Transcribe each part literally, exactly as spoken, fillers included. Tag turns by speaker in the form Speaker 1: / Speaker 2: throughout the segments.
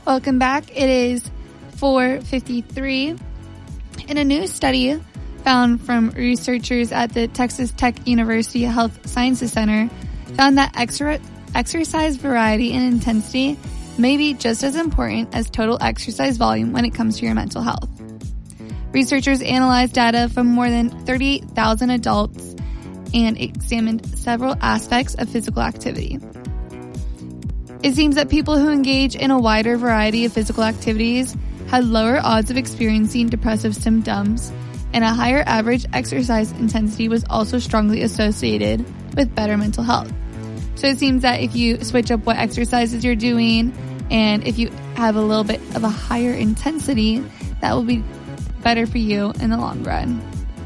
Speaker 1: Welcome back. It is four fifty-three. In a new study found from researchers at the Texas Tech University Health Sciences Center, found that extra, exercise variety and intensity may be just as important as total exercise volume when it comes to your mental health. Researchers analyzed data from more than thirty-eight thousand adults and examined several aspects of physical activity. It seems that people who engage in a wider variety of physical activities had lower odds of experiencing depressive symptoms, and a higher average exercise intensity was also strongly associated with better mental health. So it seems that if you switch up what exercises you're doing, and if you have a little bit of a higher intensity, that will be better for you in the long run.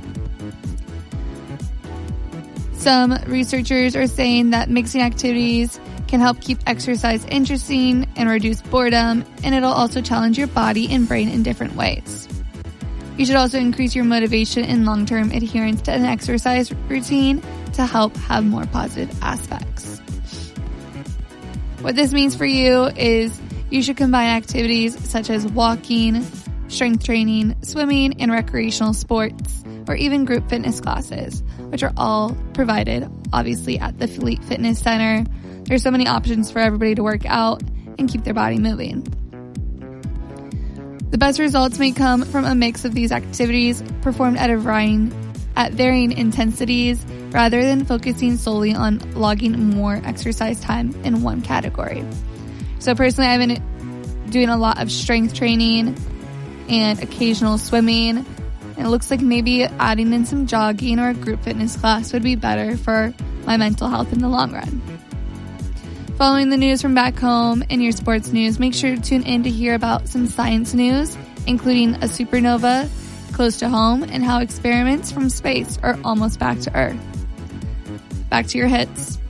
Speaker 1: Some researchers are saying that mixing activities can help keep exercise interesting and reduce boredom, and it'll also challenge your body and brain in different ways. You should also increase your motivation and long-term adherence to an exercise routine to help have more positive aspects. What this means for you is you should combine activities such as walking, strength training, swimming, and recreational sports, or even group fitness classes, which are all provided, obviously, at the Fleet Fitness Center. There's so many options for everybody to work out and keep their body moving. The best results may come from a mix of these activities performed at a varying, at varying intensities rather than focusing solely on logging more exercise time in one category. So personally, I've been doing a lot of strength training and occasional swimming. And it looks like maybe adding in some jogging or a group fitness class would be better for my mental health in the long run. Following the news from back home and your sports news, make sure to tune in to hear about some science news, including a supernova close to home and how experiments from space are almost back to Earth. Back to your hits.